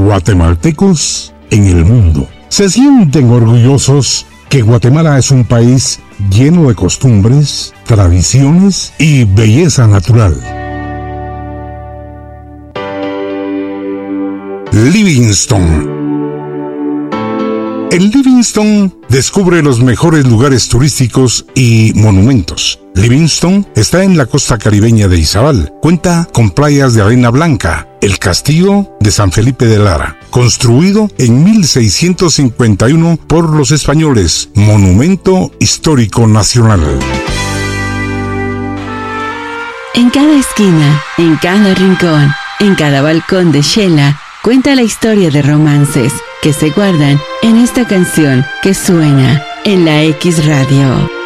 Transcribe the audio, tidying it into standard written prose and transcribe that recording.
guatemaltecos en el mundo. Se sienten orgullosos que Guatemala es un país lleno de costumbres, tradiciones y belleza natural. Livingston. En Livingston descubre los mejores lugares turísticos y monumentos. Livingston está en la costa caribeña de Izabal. Cuenta con playas de arena blanca, el castillo de San Felipe de Lara, construido en 1651 por los españoles, monumento histórico nacional. En cada esquina, en cada rincón, en cada balcón de Shela, cuenta la historia de romances que se guardan en esta canción que suena en la X Radio.